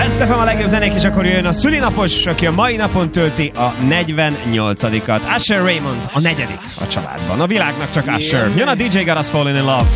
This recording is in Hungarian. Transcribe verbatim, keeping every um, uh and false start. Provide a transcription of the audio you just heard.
Best ef em a legjobb zenék, és akkor jön a szülinapos, aki a mai napon tölti a negyvennyolcadikat. Usher Raymond a negyedik a családban. A világnak csak Usher. Jön a dé dzsé Got Us Falling in Love.